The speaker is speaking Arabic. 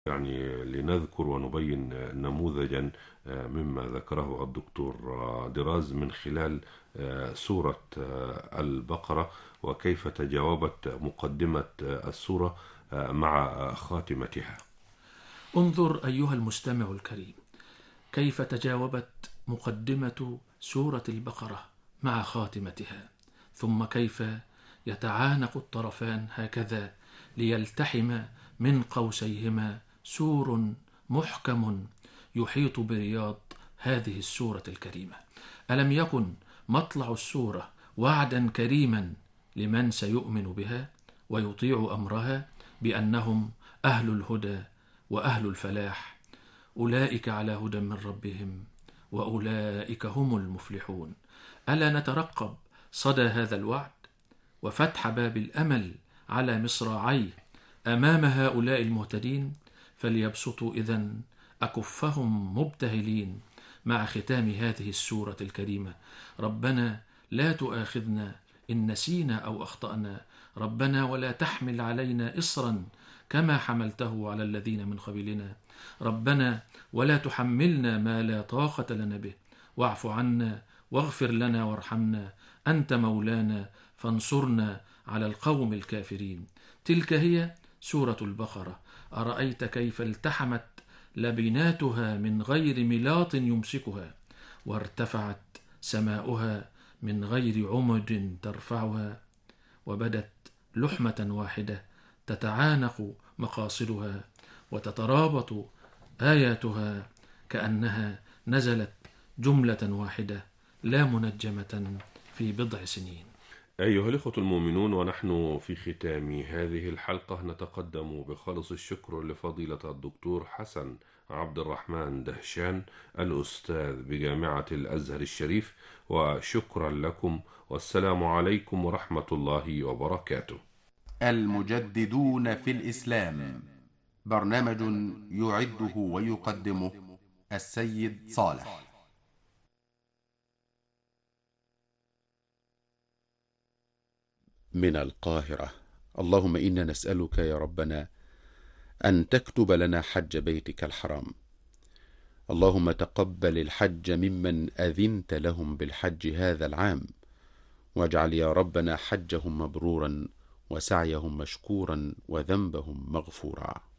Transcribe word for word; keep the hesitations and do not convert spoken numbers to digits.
يعني لنذكر ونبين نموذجا مما ذكره الدكتور دراز من خلال سورة البقرة، وكيف تجاوبت مقدمة السورة مع خاتمتها. انظر أيها المستمع الكريم، كيف تجاوبت مقدمة سورة البقرة مع خاتمتها، ثم كيف يتعانق الطرفان هكذا ليلتحم من قوسيهما سور محكم يحيط برياض هذه السورة الكريمة. ألم يكن مطلع السورة وعدا كريما لمن سيؤمن بها ويطيع أمرها بأنهم أهل الهدى وأهل الفلاح؟ أولئك على هدى من ربهم وأولئك هم المفلحون. ألا نترقب صدى هذا الوعد وفتح باب الأمل على مصراعيه أمام هؤلاء المهتدين؟ فليبسطوا إذن أكفهم مبتهلين مع ختام هذه السورة الكريمة: ربنا لا تؤاخذنا إن نسينا أو أخطأنا، ربنا ولا تحمل علينا إصرا كما حملته على الذين من قبلنا، ربنا ولا تحملنا ما لا طاقة لنا به، واعف عنا واغفر لنا وارحمنا، أنت مولانا فانصرنا على القوم الكافرين. تلك هي سورة البقرة. أرأيت كيف التحمت لبناتها من غير ملاط يمسكها، وارتفعت سماؤها من غير عمد ترفعها، وبدت لحمة واحدة تتعانق مقاصدها وتترابط آياتها كأنها نزلت جملة واحدة لا منجمة في بضع سنين. أيها الإخوة المؤمنون، ونحن في ختام هذه الحلقة نتقدم بخالص الشكر لفضيلة الدكتور حسن عبد الرحمن دهشان الأستاذ بجامعة الأزهر الشريف، وشكرا لكم، والسلام عليكم ورحمة الله وبركاته. المجددون في الإسلام، برنامج يعده ويقدمه السيد صالح. من القاهرة. اللهم إنا نسألك يا ربنا أن تكتب لنا حج بيتك الحرام. اللهم تقبل الحج ممن أذنت لهم بالحج هذا العام، واجعل يا ربنا حجهم مبرورا وسعيهم مشكورا وذنبهم مغفورا.